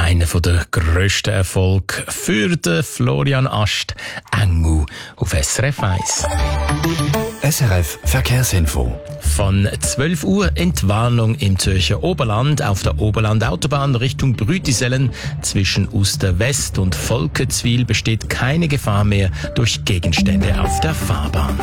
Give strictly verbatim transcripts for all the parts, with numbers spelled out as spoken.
einer der grössten Erfolge für den Florian Ast, Engu auf S R F eins. S R F Verkehrsinfo. Von zwölf Uhr Entwarnung im Zürcher Oberland auf der Oberland-Autobahn Richtung Brütisellen. Zwischen Uster West und Volketswil besteht keine Gefahr mehr durch Gegenstände auf der Fahrbahn.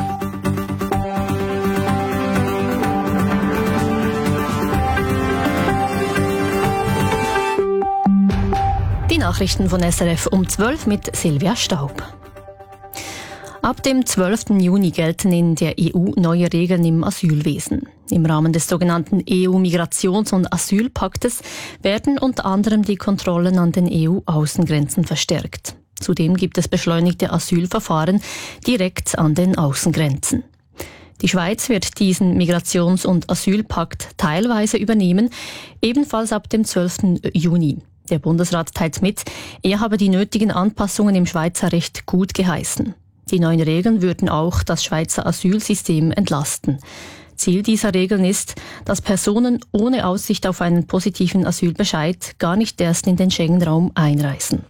Die Nachrichten von S R F um zwölf mit Silvia Staub. Ab dem zwölften Juni gelten in der E U neue Regeln im Asylwesen. Im Rahmen des sogenannten E U-Migrations- und Asylpaktes werden unter anderem die Kontrollen an den E U-Außengrenzen verstärkt. Zudem gibt es beschleunigte Asylverfahren direkt an den Außengrenzen. Die Schweiz wird diesen Migrations- und Asylpakt teilweise übernehmen, ebenfalls ab dem zwölften Juni. Der Bundesrat teilt mit, er habe die nötigen Anpassungen im Schweizer Recht gut geheißen. Die neuen Regeln würden auch das Schweizer Asylsystem entlasten. Ziel dieser Regeln ist, dass Personen ohne Aussicht auf einen positiven Asylbescheid gar nicht erst in den Schengen-Raum einreisen.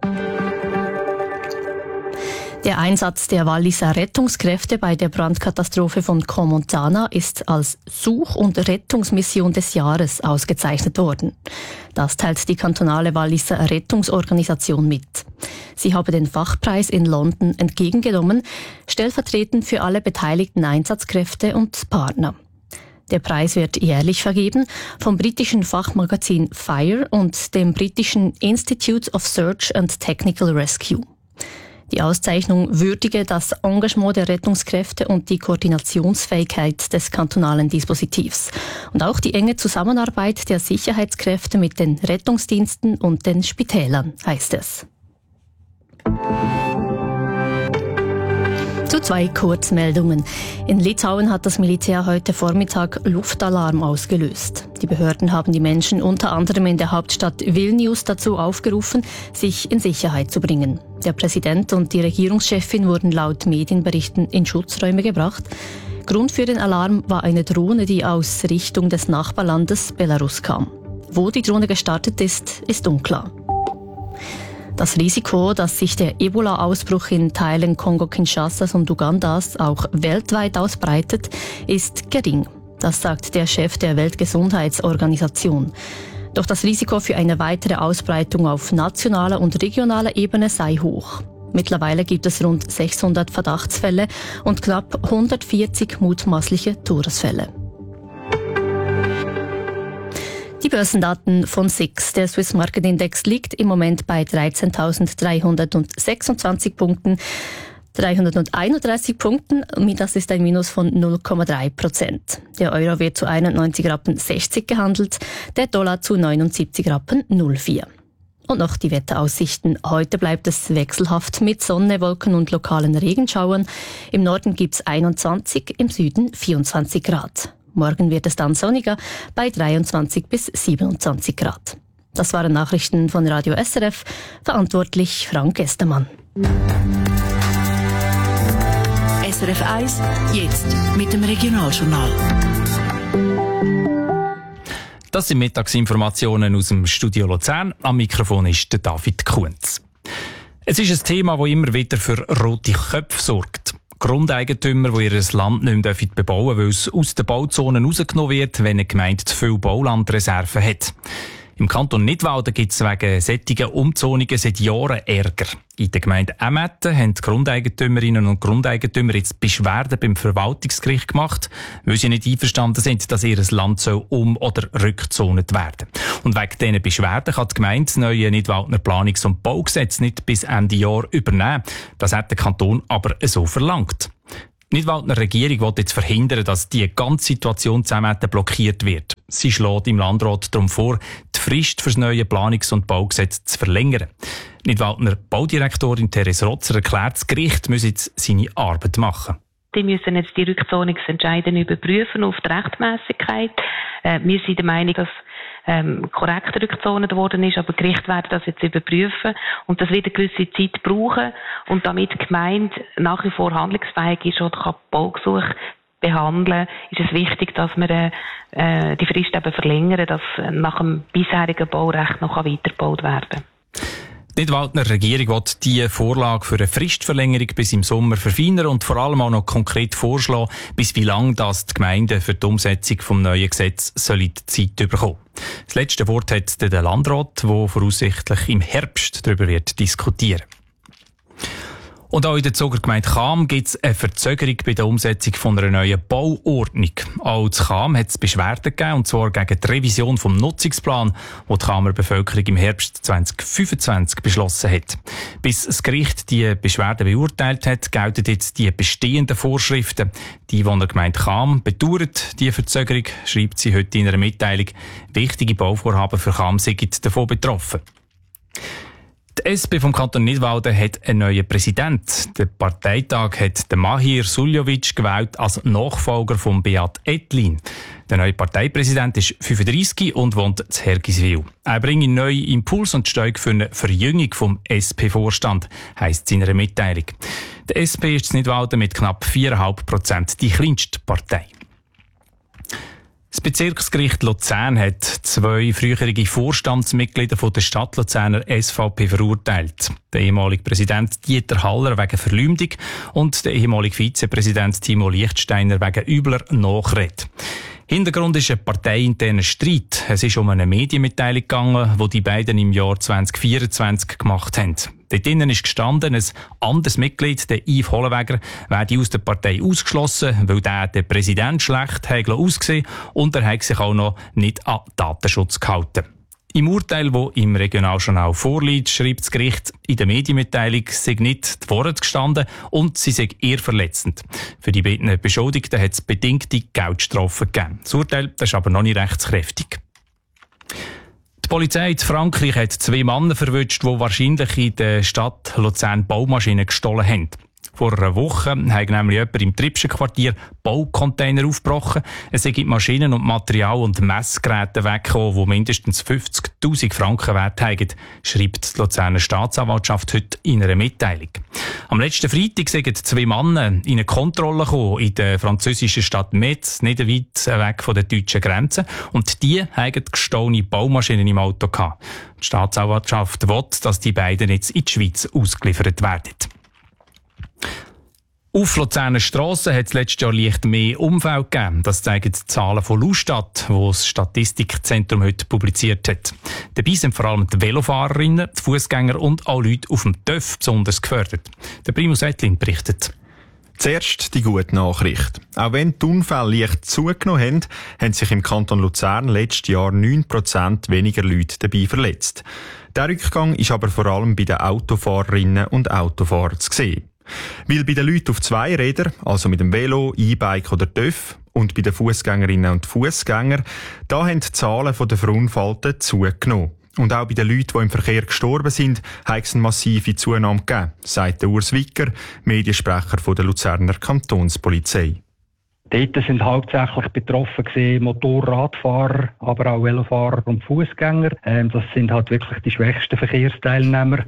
Der Einsatz der Walliser Rettungskräfte bei der Brandkatastrophe von Comontana ist als Such- und Rettungsmission des Jahres ausgezeichnet worden. Das teilt die kantonale Walliser Rettungsorganisation mit. Sie habe den Fachpreis in London entgegengenommen, stellvertretend für alle beteiligten Einsatzkräfte und Partner. Der Preis wird jährlich vergeben vom britischen Fachmagazin Fire und dem britischen Institute of Search and Technical Rescue. Die Auszeichnung würdige das Engagement der Rettungskräfte und die Koordinationsfähigkeit des kantonalen Dispositivs und auch die enge Zusammenarbeit der Sicherheitskräfte mit den Rettungsdiensten und den Spitälern, heißt es. Zu zwei Kurzmeldungen. In Litauen hat das Militär heute Vormittag Luftalarm ausgelöst. Die Behörden haben die Menschen unter anderem in der Hauptstadt Vilnius dazu aufgerufen, sich in Sicherheit zu bringen. Der Präsident und die Regierungschefin wurden laut Medienberichten in Schutzräume gebracht. Grund für den Alarm war eine Drohne, die aus Richtung des Nachbarlandes Belarus kam. Wo die Drohne gestartet ist, ist unklar. Das Risiko, dass sich der Ebola-Ausbruch in Teilen Kongo-Kinshasas und Ugandas auch weltweit ausbreitet, ist gering. Das sagt der Chef der Weltgesundheitsorganisation. Doch das Risiko für eine weitere Ausbreitung auf nationaler und regionaler Ebene sei hoch. Mittlerweile gibt es rund sechshundert Verdachtsfälle und knapp hundertvierzig mutmaßliche Todesfälle. Die Börsendaten von S I X. Der Swiss Market Index liegt im Moment bei dreizehntausenddreihundertsechsundzwanzig Punkten, dreihunderteinunddreißig Punkten. Das ist ein Minus von null Komma drei Prozent. Der Euro wird zu einundneunzig Rappen sechzig gehandelt, der Dollar zu neunundsiebzig Rappen null Komma vier. Und noch die Wetteraussichten. Heute bleibt es wechselhaft mit Sonne, Wolken und lokalen Regenschauern. Im Norden gibt's einundzwanzig, im Süden vierundzwanzig Grad. Morgen wird es dann sonniger bei dreiundzwanzig bis siebenundzwanzig Grad. Das waren Nachrichten von Radio S R F. Verantwortlich Frank Estermann. S R F eins, jetzt mit dem Regionaljournal. Das sind Mittagsinformationen aus dem Studio Luzern. Am Mikrofon ist der David Kunz. Es ist ein Thema, das immer wieder für rote Köpfe sorgt. Grundeigentümer, die ihr Land nicht mehr bebauen dürfen, weil es aus den Bauzonen rausgenommen wird, wenn eine Gemeinde zu viel Baulandreserven hat. Im Kanton Nidwalden gibt es wegen solcher Umzonungen seit Jahren Ärger. In der Gemeinde Emmetten haben die Grundeigentümerinnen und Grundeigentümer jetzt Beschwerden beim Verwaltungsgericht gemacht, weil sie nicht einverstanden sind, dass ihr Land soll um- oder rückgezont werden. Und wegen diesen Beschwerden kann die Gemeinde das neue Nidwaldner Planungs- und Baugesetz nicht bis Ende Jahr übernehmen. Das hat der Kanton aber so verlangt. Die Nidwaldner Regierung will jetzt verhindern, dass die ganze Situation zusammen blockiert wird. Sie schlägt im Landrat darum vor, die Frist für das neue Planungs- und Baugesetz zu verlängern. Die Nidwaldner Baudirektorin Therese Rotzer erklärt, das Gericht müsse jetzt seine Arbeit machen. Die müssen jetzt die Rückzonungsentscheidungen überprüfen auf die Rechtmäßigkeit. Äh, wir sind der Meinung, dass ähm, korrekt rückgezogen worden ist, aber Gericht werden das jetzt überprüfen und das wird eine gewisse Zeit brauchen und damit die Gemeinde nach wie vor handlungsfähig ist oder kann Baugesuche behandeln, ist es wichtig, dass wir äh, die Frist eben verlängern, dass nach dem bisherigen Baurecht noch weitergebaut werden kann. Die Nidwaldner Regierung will die Vorlage für eine Fristverlängerung bis im Sommer verfeinern und vor allem auch noch konkret vorschlagen, bis wie lange das die Gemeinden für die Umsetzung des neuen Gesetzes sollen Zeit bekommen. Das letzte Wort hat der Landrat, der voraussichtlich im Herbst darüber wird diskutieren. Und auch in der Zuger Gemeinde Cham gibt es eine Verzögerung bei der Umsetzung von einer neuen Bauordnung. Auch in Cham hat es Beschwerden gegeben, und zwar gegen die Revision vom Nutzungsplan, den die Chamer Bevölkerung im Herbst zwanzig fünfundzwanzig beschlossen hat. Bis das Gericht die Beschwerden beurteilt hat, gelten jetzt die bestehenden Vorschriften. Die Einwohner Gemeinde Cham bedauert die Verzögerung, schreibt sie heute in einer Mitteilung. Wichtige Bauvorhaben für Cham sind davon betroffen. Die S P vom Kanton Nidwalden hat einen neuen Präsidenten. Der Parteitag hat den Mahir Suljovic gewählt als Nachfolger von Beat Ettlin. Der neue Parteipräsident ist fünfunddreissig und wohnt in Hergiswil. Er bringt neue Impuls und steigt für eine Verjüngung vom S P-Vorstand, heisst es in einer Mitteilung. Der S P ist in Nidwalden mit knapp vier Komma fünf Prozent die kleinste Partei. Das Bezirksgericht Luzern hat zwei frühere Vorstandsmitglieder von der Stadt Luzerner S V P verurteilt. Der ehemalige Präsident Dieter Haller wegen Verleumdung und der ehemalige Vizepräsident Timo Lichtsteiner wegen übler Nachrede. Hintergrund ist ein parteiinterner Streit. Es ist um eine Medienmitteilung gegangen, die die beiden im Jahr zwanzig vierundzwanzig gemacht haben. Dort drinnen ist gestanden, ein anderes Mitglied, der Yves Hollewegger, werde aus der Partei ausgeschlossen, weil der den Präsident schlecht ausgesehen und er hat sich auch noch nicht an Datenschutz gehalten. Im Urteil, das im Regionaljournal vorliegt, schreibt das Gericht, in der Medienmitteilung sei nicht die Worte gestanden und sie sei eher verletzend. Für die beiden Beschuldigten hat es bedingte Geldstrafen gegeben. Das Urteil das ist aber noch nicht rechtskräftig. Die Polizei in Frankreich hat zwei Männer verwünscht, die wahrscheinlich in der Stadt Luzern Baumaschinen gestohlen haben. Vor einer Woche hat nämlich jemand im Tripschen Quartier Baucontainer aufgebrochen. Es sind Maschinen und Material und Messgeräte weggekommen, die mindestens fünfzigtausend Franken wert haben, schreibt die Luzerner Staatsanwaltschaft heute in einer Mitteilung. Am letzten Freitag sind zwei Männer in eine Kontrolle gekommen in der französischen Stadt Metz, nicht weit weg von der deutschen Grenze. Und die haben gestohlene Baumaschinen im Auto gehabt. Die Staatsanwaltschaft will, dass die beiden jetzt in die Schweiz ausgeliefert werden. Auf Luzerner Strassen hat es letztes Jahr leicht mehr Unfälle gegeben. Das zeigen die Zahlen von Lustadt, die das Statistikzentrum heute publiziert hat. Dabei sind vor allem die Velofahrerinnen, die Fußgänger und auch Leute auf dem T Ö F besonders gefördert. Der Primus Ettlin berichtet. Zuerst die gute Nachricht. Auch wenn die Unfälle leicht zugenommen haben, haben sich im Kanton Luzern letztes Jahr neun Prozent weniger Leute dabei verletzt. Der Rückgang ist aber vor allem bei den Autofahrerinnen und Autofahrern zu sehen. Weil bei den Leuten auf zwei Rädern, also mit dem Velo, E-Bike oder T Ö F, und bei den Fußgängerinnen und Fußgängern, da haben die Zahlen der Verunfallten zugenommen. Und auch bei den Leuten, die im Verkehr gestorben sind, hat es eine massive Zunahme gegeben, sagt Urs Wicker, Mediensprecher der Luzerner Kantonspolizei. Dort sind hauptsächlich betroffen gewesen Motorradfahrer, aber auch Velofahrer und Fußgänger. Ähm, das sind halt wirklich die schwächsten Verkehrsteilnehmer.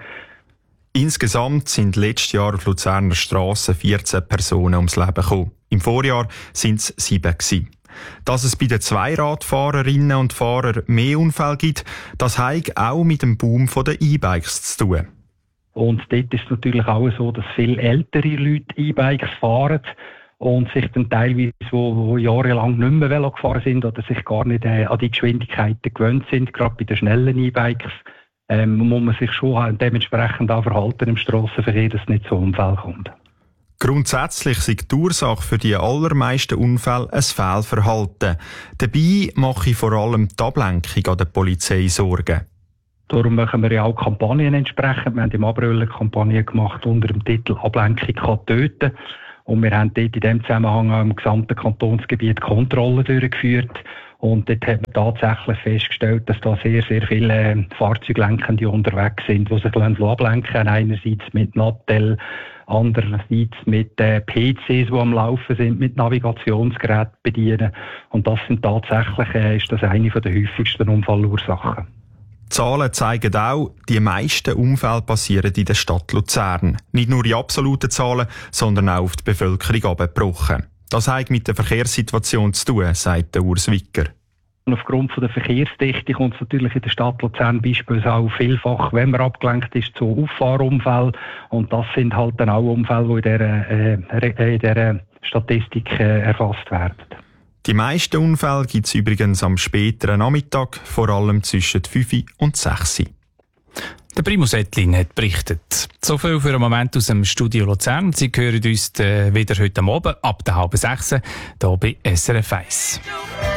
Insgesamt sind letztes Jahr auf Luzerner Strassen vierzehn Personen ums Leben gekommen. Im Vorjahr sind es sieben gewesen. Dass es bei den Zweiradfahrerinnen und Fahrern mehr Unfälle gibt, das hat auch mit dem Boom der E-Bikes zu tun. Und dort ist es natürlich auch so, dass viele ältere Leute E-Bikes fahren und sich dann teilweise, wo, wo jahrelang nicht mehr Velo gefahren sind oder sich gar nicht äh, an die Geschwindigkeiten gewöhnt sind, gerade bei den schnellen E-Bikes, ähm, muss man sich schon dementsprechend auch verhalten im Strassenverkehr, dass es nicht zu Unfällen kommt. Grundsätzlich ist die Ursache für die allermeisten Unfälle ein Fehlverhalten. Dabei mache ich vor allem die Ablenkung an der Polizei Sorgen. Darum machen wir ja auch Kampagnen entsprechend. Wir haben im April eine Kampagne gemacht unter dem Titel «Ablenkung kann töten». Und wir haben dort in diesem Zusammenhang auch im gesamten Kantonsgebiet Kontrollen durchgeführt. Und dort hat man tatsächlich festgestellt, dass da sehr, sehr viele Fahrzeuglenkende unterwegs sind, die sich ablenken lassen. Einerseits mit Nattel, andererseits mit äh, P Cs, die am Laufen sind, mit Navigationsgeräten bedienen. Und das sind tatsächlich, äh, ist das eine der häufigsten Unfallursachen. Die Zahlen zeigen auch, die meisten Unfälle passieren in der Stadt Luzern. Nicht nur die absoluten Zahlen, sondern auch auf die Bevölkerung abgebrochen. Das hat mit der Verkehrssituation zu tun, sagt der Urs Wicker. Aufgrund von der Verkehrsdichte kommt es natürlich in der Stadt Luzern beispielsweise auch vielfach, wenn man abgelenkt ist, zu Auffahrunfällen. Und das sind halt dann auch Unfälle, die in dieser, äh, in dieser Statistik äh, erfasst werden. Die meisten Unfälle gibt es übrigens am späteren Nachmittag, vor allem zwischen fünf und sechs. Der Primus Ettlin hat berichtet. So viel für einen Moment aus dem Studio Luzern. Sie hören uns wieder heute Abend ab der halben sechs hier bei S R F eins.